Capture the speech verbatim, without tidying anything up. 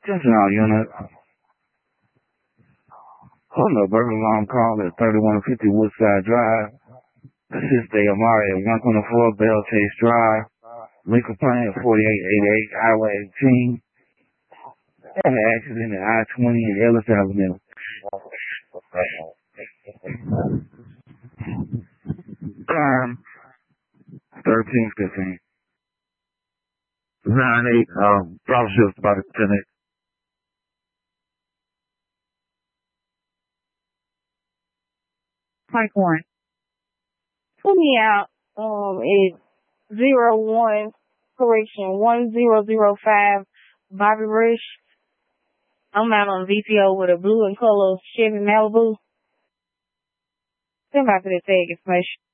Attention all unit. Hold up, burger alarm call at thirty-one fifty Woodside Drive. Assist A Amari at one twenty-four Bell Chase Drive. Lincoln Plain at forty-eight eighty-eight Highway eighteen. Had an accident at I twenty in Ellis Avenue. Time thirteen fifteen. nine eight, um, Bravo shift about a ten eight. Mike one. Put me out, um, is zero one, correction, one zero zero five Bobby Rush. I'm out on V P O with a blue and color Chevy Malibu. Send out to the tag information.